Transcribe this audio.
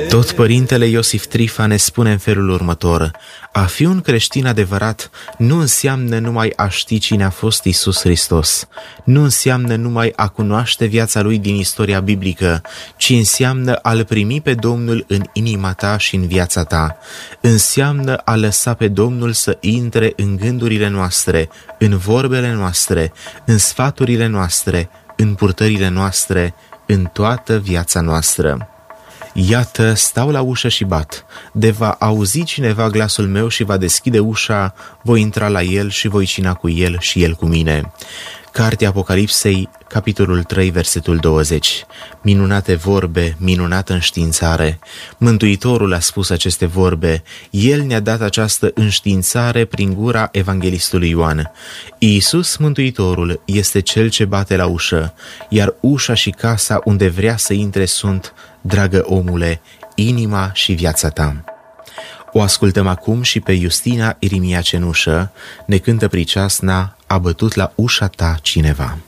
Tot părintele Iosif Trifa ne spune în felul următor: a fi un creștin adevărat nu înseamnă numai a ști cine a fost Iisus Hristos, nu înseamnă numai a cunoaște viața lui din istoria biblică, ci înseamnă a-L primi pe Domnul în inima ta și în viața ta. Înseamnă a lăsa pe Domnul să intre în gândurile noastre, în vorbele noastre, în sfaturile noastre, în purtările noastre, în toată viața noastră. Iată, stau la ușă și bat. De va auzi cineva glasul meu și va deschide ușa, voi intra la el și voi cina cu el și el cu mine. Cartea Apocalipsei, capitolul 3, versetul 20. Minunate vorbe, minunată înștiințare. Mântuitorul a spus aceste vorbe. El ne-a dat această înștiințare prin gura evanghelistului Ioan. Iisus Mântuitorul este cel ce bate la ușă, iar ușa și casa unde vrea să intre sunt, dragă omule, inima și viața ta. O ascultăm acum și pe Justina Irimia Cenușă, ne cântă priceasna: a bătut la ușa ta cineva.